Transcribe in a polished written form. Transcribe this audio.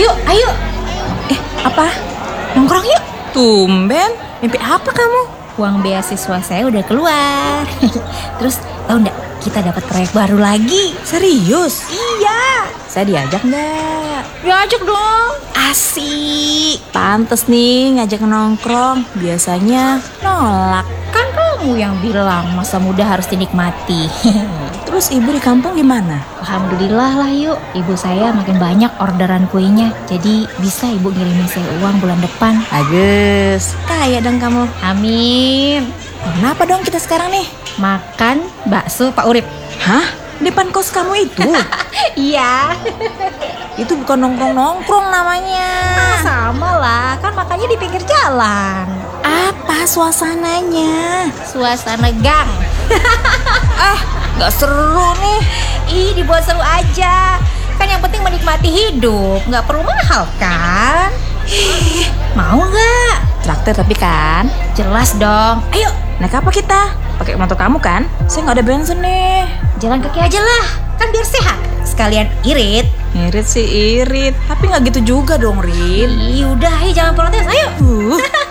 Ayo, ayo. Apa? Nongkrong yuk. Tumben, mimpi apa kamu? Uang beasiswa saya udah keluar. Terus tahu nggak, kita dapat proyek baru lagi. Serius? Iya. Saya diajak nggak? Diajak dong. Asik. Pantes nih ngajak nongkrong. Biasanya nolak. Kan kamu yang bilang masa muda harus dinikmati. Terus ibu di kampung gimana? Alhamdulillah lah yuk. Ibu saya makin banyak orderan kuenya. Jadi bisa ibu ngirimin saya uang bulan depan. Bagus. Kaya dong kamu. Amin. Kenapa dong kita sekarang nih? Makan bakso Pak Urip. Hah? Depan kos kamu itu? Iya. Itu bukan nongkrong-nongkrong namanya. Sama lah, kan makannya di pinggir jalan. Apa suasananya? Suasana gang. Gak seru nih. Ih, dibuat seru aja. Kan yang penting menikmati hidup. Gak perlu mahal kan? Mau gak? Traktir tapi kan. Jelas dong. Ayo, Naik apa kita? Pakai motor kamu kan? Saya nggak ada bensin nih. jalan kaki aja lah. Kan biar sehat. Sekalian irit. Irit sih irit, tapi nggak gitu juga dong, Rin. Ih, udah, ayo jangan protes. Ayo.